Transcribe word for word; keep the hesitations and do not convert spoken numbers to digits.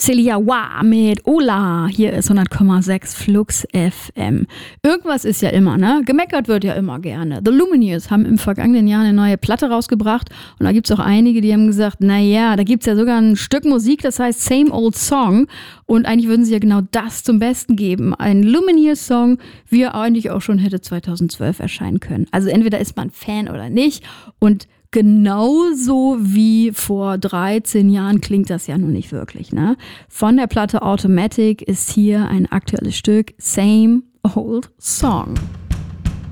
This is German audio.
Celia Wa mit Ola. Hier ist hundert Komma sechs Flux F M. Irgendwas ist ja immer, ne? Gemeckert wird ja immer gerne. The Lumineers haben im vergangenen Jahr eine neue Platte rausgebracht und da gibt es auch einige, die haben gesagt, naja, da gibt es ja sogar ein Stück Musik, das heißt Same Old Song und eigentlich würden sie ja genau das zum Besten geben. Ein Lumineers-Song, wie er eigentlich auch schon hätte zweitausendzwölf erscheinen können. Also entweder ist man Fan oder nicht und genauso wie vor dreizehn Jahren klingt das ja nun nicht wirklich, ne? Von der Platte Automatic ist hier ein aktuelles Stück Same Old Song.